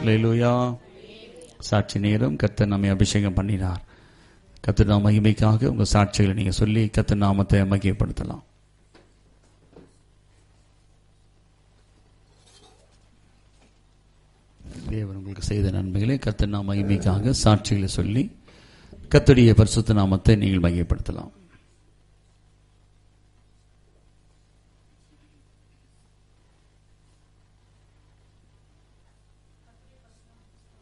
அல்லேலூயா. சாட்சி நேரம். கர்த்தர் நம்மை அபிஷேகம் பண்ணினார். கர்த்தர் நாம மகிமைக்காக உங்கள் சாட்சிகளை நீங்கள் சொல்லி கர்த்தர் நாமத்தை மகிமைப்படுத்தலாம். தேவன் உங்களுக்கு செய்த நன்மைகளை கர்த்தர் நாம மகிமைக்காக சாட்சிகளை சொல்லி கர்த்தருடைய பரிசுத்த நாமத்தை நீங்கள் மகிமைப்படுத்தலாம்.